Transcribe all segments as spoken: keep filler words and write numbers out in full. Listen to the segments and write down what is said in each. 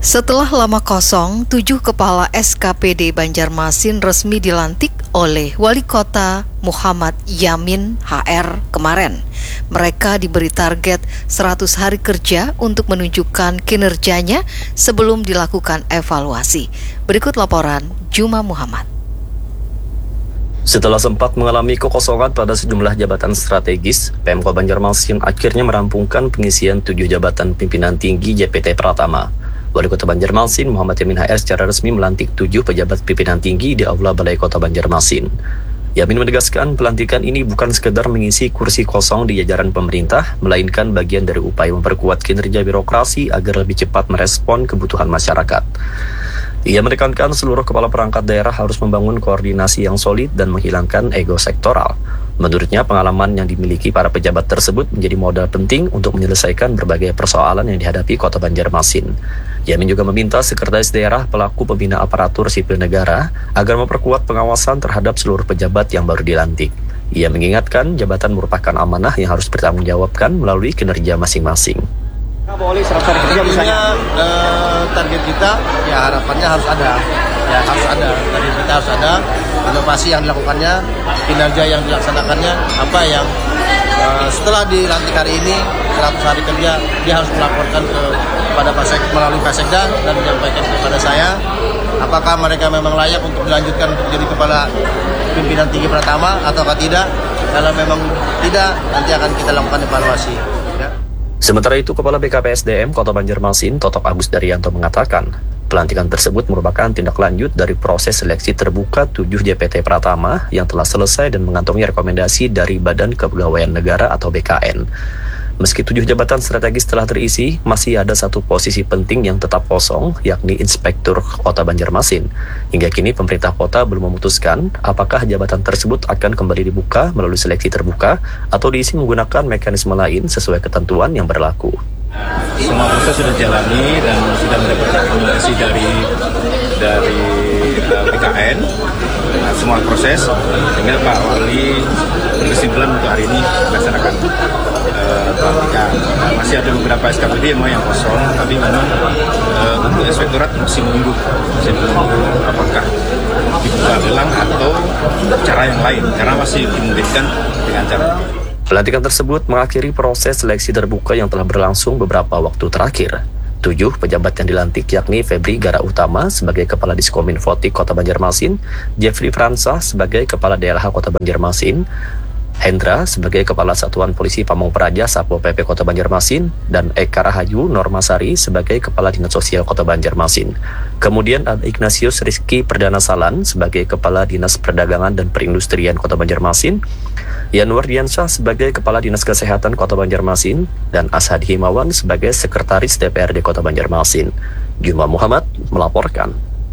Setelah lama kosong, tujuh kepala S K P D Banjarmasin resmi dilantik oleh Wali Kota Muhammad Yamin H R kemarin. Mereka diberi target seratus hari kerja untuk menunjukkan kinerjanya sebelum dilakukan evaluasi. Berikut laporan Juma Muhammad. Setelah sempat mengalami kekosongan pada sejumlah jabatan strategis, Pemkot Banjarmasin akhirnya merampungkan pengisian tujuh jabatan pimpinan tinggi J P T Pratama. Wali Kota Banjarmasin Muhammad Yamin H R secara resmi melantik tujuh pejabat pimpinan tinggi di Aula Balai Kota Banjarmasin. Yamin menegaskan pelantikan ini bukan sekedar mengisi kursi kosong di jajaran pemerintah, melainkan bagian dari upaya memperkuat kinerja birokrasi agar lebih cepat merespon kebutuhan masyarakat. Ia menekankan seluruh kepala perangkat daerah harus membangun koordinasi yang solid dan menghilangkan ego sektoral. Menurutnya, pengalaman yang dimiliki para pejabat tersebut menjadi modal penting untuk menyelesaikan berbagai persoalan yang dihadapi Kota Banjarmasin. Yamin juga meminta sekretaris daerah pelaku pembina aparatur sipil negara agar memperkuat pengawasan terhadap seluruh pejabat yang baru dilantik. Ia mengingatkan jabatan merupakan amanah yang harus bertanggungjawabkan melalui kinerja masing-masing. Tentunya eh, target kita, ya harapannya harus ada, ya harus ada, target kita harus ada, inovasi yang dilakukannya, kinerja yang dilaksanakannya, apa yang eh, setelah dilantik hari ini, seratus hari kerja, dia harus melaporkan ke, kepada Pasek melalui Pasekda dan menyampaikan kepada saya, apakah mereka memang layak untuk dilanjutkan untuk jadi kepala pimpinan tinggi Pratama ataukah tidak. Kalau memang tidak, nanti akan kita lakukan evaluasi. Ya. Sementara itu, Kepala B K P S D M Kota Banjarmasin, Totop Agus Daryanto mengatakan, pelantikan tersebut merupakan tindak lanjut dari proses seleksi terbuka tujuh J P T Pratama yang telah selesai dan mengantongi rekomendasi dari Badan Kepegawaian Negara atau B K N. Meski tujuh jabatan strategis telah terisi, masih ada satu posisi penting yang tetap kosong, yakni Inspektur Kota Banjarmasin. Hingga kini pemerintah kota belum memutuskan apakah jabatan tersebut akan kembali dibuka melalui seleksi terbuka atau diisi menggunakan mekanisme lain sesuai ketentuan yang berlaku. Semua proses sudah jalani dan sudah mendapatkan rekomendasi dari dari uh, B K N, uh, semua proses, sehingga Pak Wali berkesimpulan untuk hari ini melaksanakan uh, pelantikan. Nah, masih ada beberapa S K P D memang yang kosong, tapi memang uh, untuk inspektorat masih menunggu, masih menunggu apakah dibuka lelang atau cara yang lain, karena masih dimungkinkan dengan cara itu. Pelantikan tersebut mengakhiri proses seleksi terbuka yang telah berlangsung beberapa waktu terakhir. Tujuh pejabat yang dilantik yakni Febri Gara Utama sebagai Kepala Diskominfotik Kota Banjarmasin, Jeffrey Fransa sebagai Kepala Daerah Kota Banjarmasin, Hendra sebagai Kepala Satuan Polisi Pamong Praja Satpol P P Kota Banjarmasin, dan Eka Rahayu Normasari sebagai Kepala Dinas Sosial Kota Banjarmasin. Kemudian ada Ignatius Rizky Perdana Salan sebagai Kepala Dinas Perdagangan dan Perindustrian Kota Banjarmasin, Yanwar Diansyah sebagai Kepala Dinas Kesehatan Kota Banjarmasin, dan Ashad Himawan sebagai Sekretaris D P R D Kota Banjarmasin. Juma Muhammad melaporkan.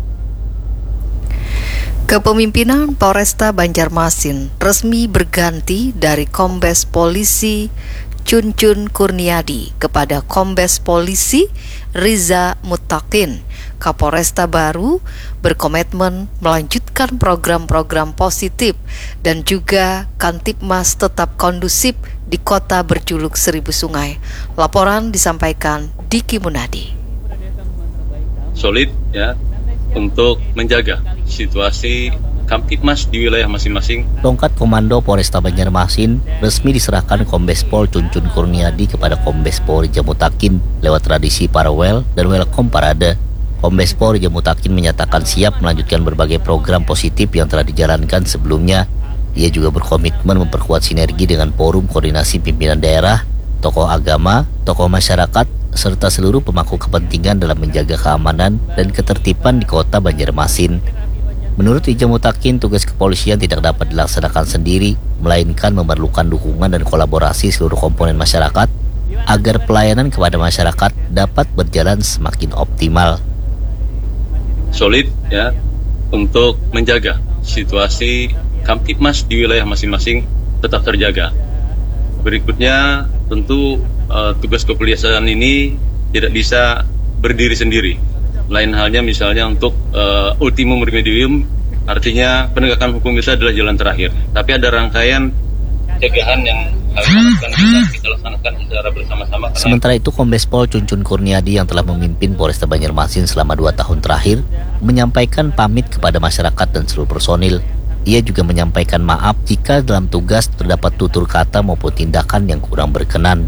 Kepemimpinan Polresta Banjarmasin resmi berganti dari Kombes Polisi Cuncun Kurniadi kepada Kombes Polisi Riza Mutakin. Kapolresta baru berkomitmen melanjutkan program-program positif dan juga Kantipmas tetap kondusif di kota berjuluk Seribu Sungai. Laporan disampaikan Diki Munadi. Solid ya untuk menjaga situasi Kamtipmas di wilayah masing-masing. Tongkat Komando Polresta Banjarmasin resmi diserahkan Kombes Pol Cuncun Kurniadi kepada Kombes Pol Riza Mutakin lewat tradisi Parwel dan Welcome Parade. Kombes Pol Riza Mutakin menyatakan siap melanjutkan berbagai program positif yang telah dijalankan sebelumnya. Ia juga berkomitmen memperkuat sinergi dengan forum koordinasi pimpinan daerah, tokoh agama, tokoh masyarakat, serta seluruh pemangku kepentingan dalam menjaga keamanan dan ketertiban di kota Banjarmasin. Menurut Riza Mutakin, tugas kepolisian tidak dapat dilaksanakan sendiri, melainkan memerlukan dukungan dan kolaborasi seluruh komponen masyarakat agar pelayanan kepada masyarakat dapat berjalan semakin optimal. Solid ya untuk menjaga situasi Kamtipmas di wilayah masing-masing tetap terjaga. Berikutnya tentu uh, tugas kepolisian ini tidak bisa berdiri sendiri. Lain halnya misalnya untuk uh, ultimum remedium, artinya penegakan hukum itu adalah jalan terakhir. Tapi ada rangkaian pencegahan yang Hal harapkan bisa kita laksanakan secara bersama-sama. Sementara itu, Kombes Pol Cuncun Kurniadi yang telah memimpin Polresta Banjarmasin selama dua tahun terakhir menyampaikan pamit kepada masyarakat dan seluruh personil. Ia juga menyampaikan maaf jika dalam tugas terdapat tutur kata maupun tindakan yang kurang berkenan.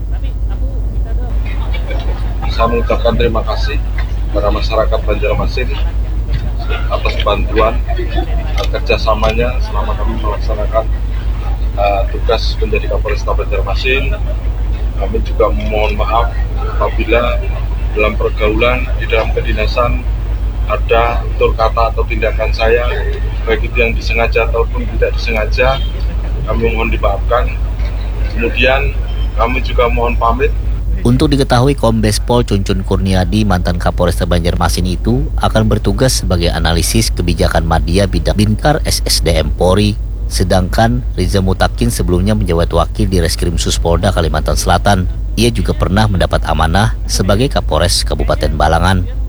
Saya mengucapkan terima kasih kepada masyarakat Banjarmasin atas bantuan dan kerjasamanya selama kami melaksanakan uh, tugas menjadi Kapolresta Banjarmasin. Kami juga memohon maaf apabila dalam pergaulan di dalam kedinasan ada tutur kata atau tindakan saya, baik itu yang disengaja ataupun tidak disengaja, kami mohon dimaafkan. Kemudian kami juga mohon pamit. Untuk diketahui, Kombes Pol Cuncun Kurniadi, mantan Kapolresta Banjarmasin itu akan bertugas sebagai analisis kebijakan media bidang Binkar S S D M Polri. Sedangkan Riza Mutakin sebelumnya menjabat wakil di Reskrim Suspolda Kalimantan Selatan. Ia juga pernah mendapat amanah sebagai Kapolres Kabupaten Balangan.